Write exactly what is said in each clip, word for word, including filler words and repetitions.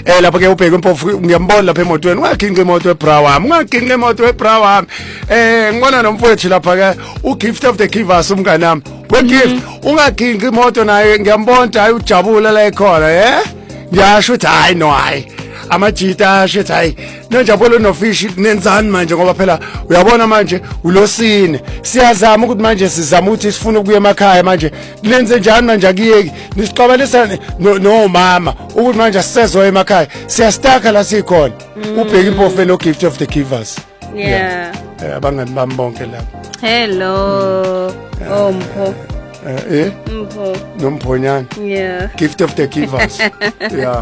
eh lapho ke ubheka impofu ngiyambona lapha emotweni ungaginqa imoto ebra wami ungaginqa imoto ebra wami eh ngibona nomfowethu lapha ke ugift of the givers umngane nami we gift ungaginqa imoto naye ngiyambona hayi ujabula la ekhona eh ngiyasho ukuthi hayi no hayi amajita asho ukuthi hayi nonjabulo nofish nenzani manje ngoba phela uyabona manje ulosini siyazama ukuthi manje sizama ukuthi sifuna ukuya emakhaya manje lenze njani manje akiyeki nisiqabalisa no mama ukuthi manje sisezoya emakhaya siyastaka la sikhona ubheka impofu no gift of the givers yeah abangani bami bonke lapha hello oh mpho eh mpho nomphonyana yeah gift of the givers yeah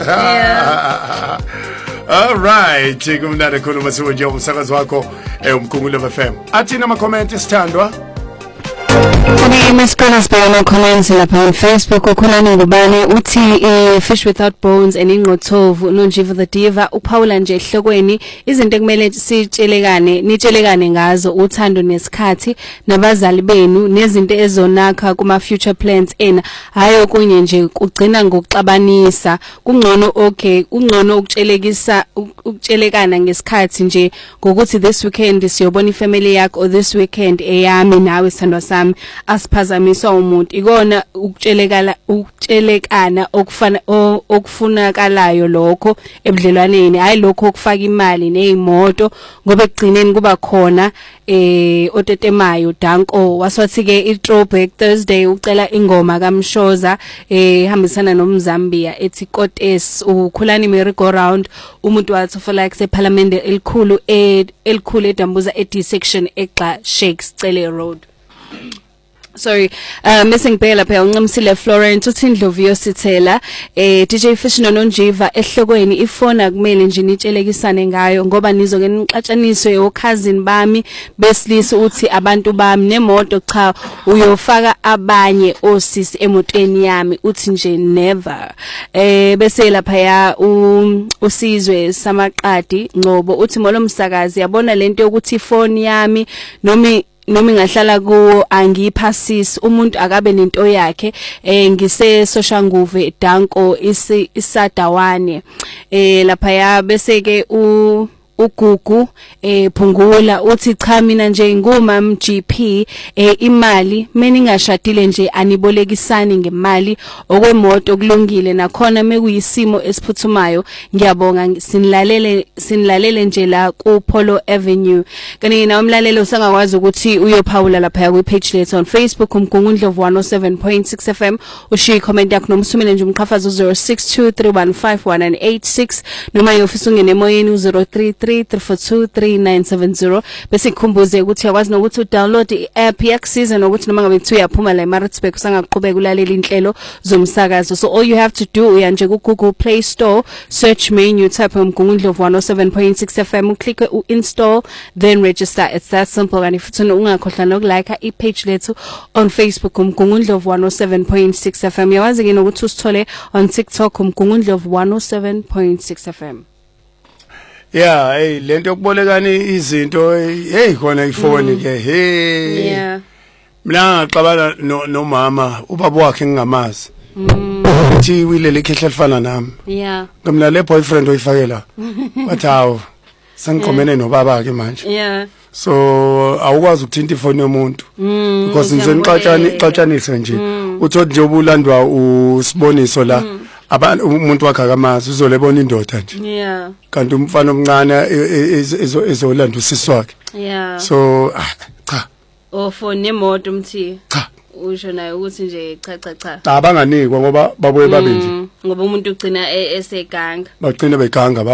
yeah all right kumnandi khuluma siwe nje umsakazo wakho umkhumbulo F M athina ama comment sithandwa Kani masikona sibona comments lapha on Facebook ukhulani ngubani uthi fish without bones and ingqothovu nonjiva the diva uPaula nje ehlokweni izinto ekumele sitshelekane nitshelekane ngazo uthando nesikhathi nabazali benu nezinto ezonakha kuma future plans ena hayo kunye nje kugcina ngokuxabanisa kungcono okay kungcono ukutshelekisa ukutshelekana ngesikhathi nje ngokuthi this weekend siyobona ifamily yakho or this weekend eyami nawe sithandwa sami asiphazamiswa umuntu ikona ukutshelekala ukutshelekana okufana okufunakalayo lokho ebudlelwaneni hayi lokho okufaka imali nezimoto ngoba ekugcineni kuba khona eh otetemayo Danko waswathi ke i throwback Thursday ucela ingoma kaMshoza eh hambisana noMzambia ethi Kotes ukhulani merry go round umuntu wathi for like separlamente elikhulu elikhulu eDambuza e D section exa Shakes Cele Road. Sorry, uh, missing Bella phela uncimsile Florence uthi Ndlovu yosithela eh D J Fish noNonjiva ehlokweni ifona kumele nje nitshelekisane ngayo ngoba nizoke nixatshaniswe ocousin bami besilisa uthi abantu bami nemoto cha uyofaka abanye osisi emotweni yami uthi nje never eh bese lapha ya usizwe samaqadi Ngcobo uthi molo msakazi yabona lento yokuthi phone yami noma noma ngahlala kuwo angiphasisi umuntu akabe nento yakhe eh ngise Soshanguve Danko isadawane eh lapha ya bese ke u ugugu eh phungula uthi cha mina nje ngumam G P eh imali meningashadile nje anibolekisani ngemali okwemoto kulungile nakhona mekuyisimo esiphuthumayo ngiyabonga sinilalele sinilalele nje la ku Polo Avenue kani na umlalelo usangakwazi ukuthi uyophawula lapha ku page lethu on Facebook umgungundlovu one oh seven point six F M ushi comment yakho nomsumele nje umqhafazo zero six two three one five one nine eight six noma yofisa ungene emoyeni zero three three three four two three nine seven zero bese ngikhumbuze ukuthi yakwazi nokuthi udownload i-app yakusiza nokuthi noma ngabe kuthi uyaphuma la eMaritzburg usangaqhubeka ulalela inhlelo zomsakazo so all you have to do uya nje ku Google Play Store search menu type umgungundlovu one oh seven point six F M click uinstall then register it's that simple and if ufuna ungakhohlwa nokulike i-page lethu on Facebook umgungundlovu one oh seven point six F M yawazi ke nokuthi usithole on TikTok umgungundlovu one oh seven point six F M. Yeah, hey lento yokubolekana izinto hey khona ifoni ke hey. Yeah. Mina ngixabana no mama ubaba wakhe ngingamazi. Mm. Uthi wilele ikhehla lifana nami. Yeah. Ngamla le boyfriend oyifakela. Bathi hawo sangikhomene nobaba ke manje. Yeah. So awukwazi ukuthinta ifoni yomuntu because ngizenixatshana ixatshanise nje. Uthi nje obulandwa usiboniso la. Abantu umuntu wakhe akamazi uzolebona indoda nje yeah kanti umfana omncane ezolanda usisi wakhe yeah so cha ofo nemoto umthi cha usho naye ukuthi nje cha cha cha cha banganikwa ngoba babuye babe nje ngoba umuntu ugcina eseganga bagcina beganga